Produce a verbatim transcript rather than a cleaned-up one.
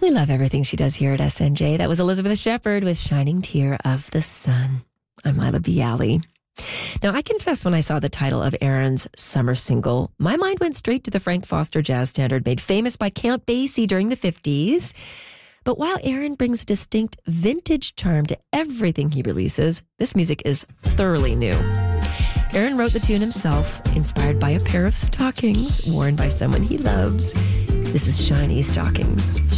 We love everything she does here at S N J. That was Elizabeth Shepard with Shining Tear of the Sun. I'm Lila Bialy. Now, I confess when I saw the title of Aaron's summer single, my mind went straight to the Frank Foster jazz standard made famous by Count Basie during the fifties. But while Aaron brings a distinct vintage charm to everything he releases, this music is thoroughly new. Aaron wrote the tune himself, inspired by a pair of stockings worn by someone he loves. This is Shiny Stockings.